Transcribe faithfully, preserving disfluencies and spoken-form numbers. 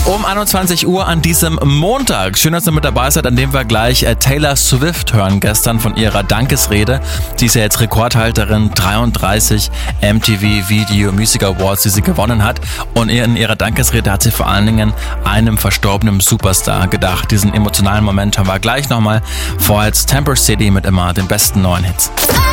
Um einundzwanzig Uhr an diesem Montag. Schön, dass ihr mit dabei seid, an dem wir gleich äh, Taylor Swift hören, gestern von ihrer Dankesrede. Sie ist ja jetzt Rekordhalterin, dreiunddreißig M T V Video Music Awards, die sie gewonnen hat. Und in ihrer Dankesrede hat sie vor allen Dingen einem verstorbenen Superstar gedacht. Diesen emotionalen Moment haben wir gleich nochmal. Vorher jetzt Temper City mit immer den besten neuen Hits.